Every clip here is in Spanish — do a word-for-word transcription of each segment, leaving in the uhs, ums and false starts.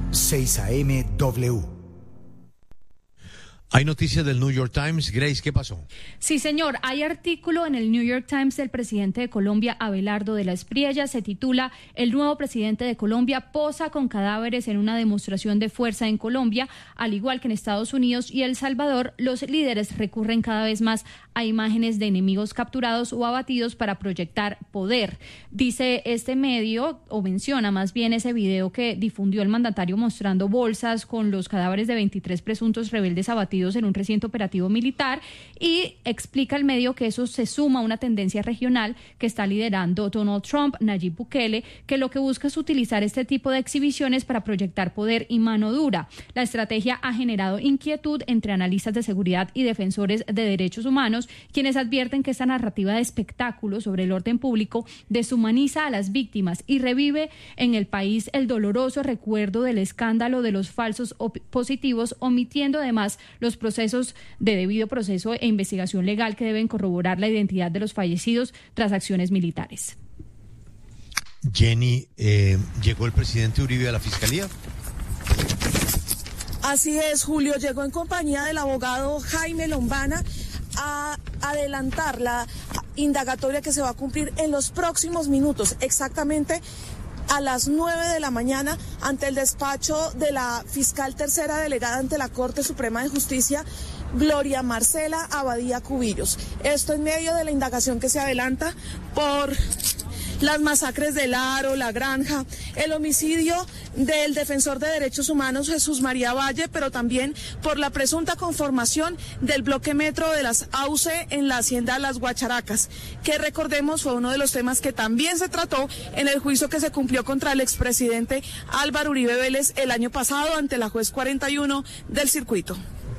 seis A M W. Hay noticias del New York Times. Grace, ¿qué pasó? Sí, señor. Hay artículo en el New York Times del presidente de Colombia, Abelardo de la Espriella. Se titula "El nuevo presidente de Colombia posa con cadáveres en una demostración de fuerza en Colombia". Al igual que en Estados Unidos y El Salvador, los líderes recurren cada vez más a imágenes de enemigos capturados o abatidos para proyectar poder. Dice este medio, o menciona más bien ese video que difundió el mandatario mostrando bolsas con los cadáveres de veintitrés presuntos rebeldes abatidos en un reciente operativo militar, y explica el medio que eso se suma a una tendencia regional que está liderando Donald Trump, Nayib Bukele, que lo que busca es utilizar este tipo de exhibiciones para proyectar poder y mano dura. La estrategia ha generado inquietud entre analistas de seguridad y defensores de derechos humanos, quienes advierten que esta narrativa de espectáculo sobre el orden público deshumaniza a las víctimas y revive en el país el doloroso recuerdo del escándalo de los falsos positivos, omitiendo además los procesos de debido proceso e investigación legal que deben corroborar la identidad de los fallecidos tras acciones militares. Jenny, eh, ¿llegó el presidente Uribe a la fiscalía? Así es, Julio, llegó en compañía del abogado Jaime Lombana a adelantar la indagatoria que se va a cumplir en los próximos minutos, exactamente a las nueve de la mañana, ante el despacho de la fiscal tercera delegada ante la Corte Suprema de Justicia, Gloria Marcela Abadía Cubillos. Esto en medio de la indagación que se adelanta por las masacres del Aro, La Granja, el homicidio del defensor de derechos humanos Jesús María Valle, pero también por la presunta conformación del bloque metro de las A U C E en la hacienda Las Guacharacas, que recordemos fue uno de los temas que también se trató en el juicio que se cumplió contra el expresidente Álvaro Uribe Vélez el año pasado ante la juez cuarenta y uno del circuito.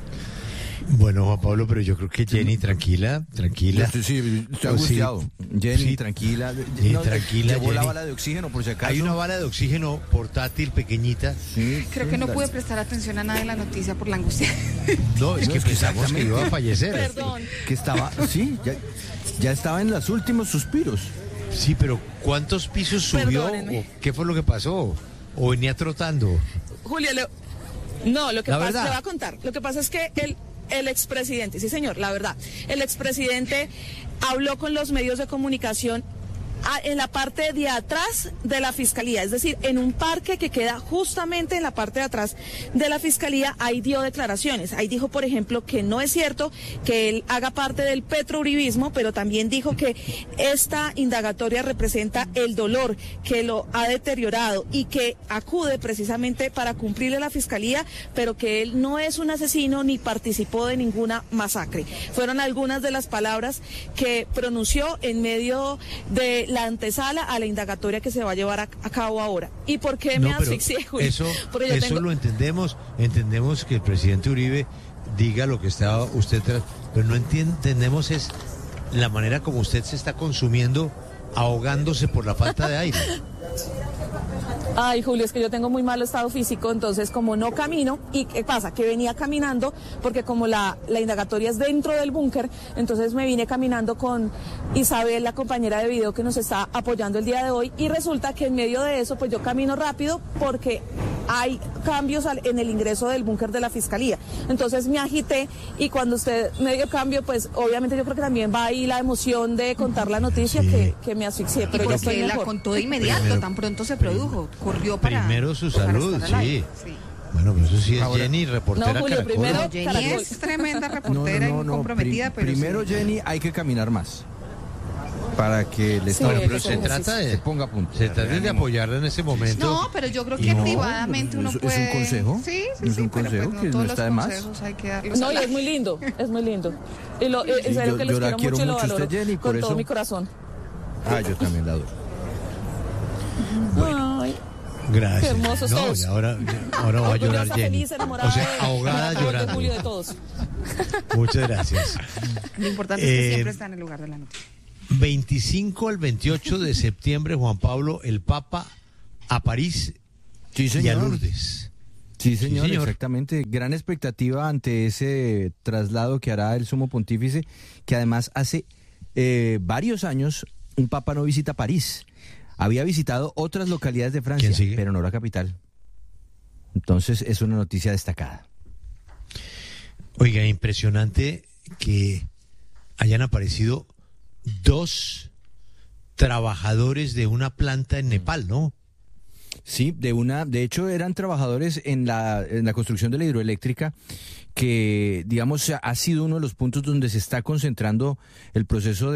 Bueno, Juan Pablo, pero yo creo que Jenny, tranquila, tranquila. Sí, sí, estoy angustiado. Sí, Jenny, sí, tranquila. Jenny, no, tranquila, llevó Jenny. la bala de oxígeno, por si acaso. Hay una bala de oxígeno portátil, pequeñita. Sí, Creo sí, que no la... pude prestar atención a nada de la noticia por la angustia. No, es no, que es pensamos que iba a fallecer. Perdón. Que estaba, sí, ya, ya estaba en los últimos suspiros. Sí, pero ¿cuántos pisos subió? ¿O qué fue lo que pasó? ¿O venía trotando? Julio, le... no, lo que la pasa, verdad. le voy a contar. Lo que pasa es que el... El expresidente, sí señor, la verdad, el expresidente habló con los medios de comunicación en la parte de atrás de la fiscalía, es decir, en un parque que queda justamente en la parte de atrás de la fiscalía. Ahí dio declaraciones, ahí dijo, por ejemplo, que no es cierto que él haga parte del petrouribismo, pero también dijo que esta indagatoria representa el dolor que lo ha deteriorado y que acude precisamente para cumplirle a la fiscalía, pero que él no es un asesino ni participó de ninguna masacre. Fueron algunas de las palabras que pronunció en medio de la antesala a la indagatoria que se va a llevar a, a cabo ahora. ¿Y por qué me no, asfixié, Julio? Eso, Porque eso tengo... lo entendemos, entendemos que el presidente Uribe diga lo que está usted tras, pero no entendemos es la manera como usted se está consumiendo, ahogándose por la falta de aire. Ay, Julio, es que yo tengo muy mal estado físico, entonces como no camino, ¿y qué pasa? Que venía caminando, porque como la, la indagatoria es dentro del búnker, entonces me vine caminando con Isabel, la compañera de video que nos está apoyando el día de hoy, y resulta que en medio de eso, pues yo camino rápido porque hay cambios al, en el ingreso del búnker de la fiscalía. Entonces me agité y cuando usted me dio cambio, pues obviamente yo creo que también va ahí la emoción de contar la noticia, sí, que, que me asfixié, pero ya estoy mejor. La contó de inmediato, primero, tan pronto se produjo, corrió para... Primero su salud, sí. sí. Bueno, pues eso sí es Ahora, Jenny, reportera no, Julio, Caracol. primero, no, Jenny Caracol. Es tremenda reportera no, no, no, no, y comprometida, prim, pero primero, sí. Jenny, hay que caminar más para que el Estado sí, pero se trata de, se ponga a punto. Se trata de apoyarla en ese momento. No, pero yo creo que no, privadamente uno es, puede... ¿Es un consejo? Sí, sí, ¿Es sí, un consejo pues que no, no está de más? Hay que darlos no, y es muy lindo, es muy lindo. Y lo, sí, en serio yo, que los quiero, quiero mucho y lo mucho valoro usted, Jenny, con por todo eso... mi corazón. Ah, yo también la adoro. Bueno. Ay. Gracias. Qué hermosos no, todos. Y ahora, ahora va a llorar Jenny. Feliz, o sea, ahogada de, llorando. De de todos. Muchas gracias. Lo importante eh, es que siempre está en el lugar de la noticia. veinticinco al veintiocho de septiembre, Juan Pablo, el Papa a París sí, señor. y a Lourdes. Sí señor, sí, señor, exactamente. Gran expectativa ante ese traslado que hará el Sumo Pontífice, que además hace eh, varios años un Papa no visita París. Había visitado otras localidades de Francia, pero no la capital. Entonces es una noticia destacada. Oiga, impresionante que hayan aparecido dos trabajadores de una planta en Nepal, ¿no? Sí, de una, de hecho eran trabajadores en la, en la construcción de la hidroeléctrica, que digamos ha sido uno de los puntos donde se está concentrando el proceso de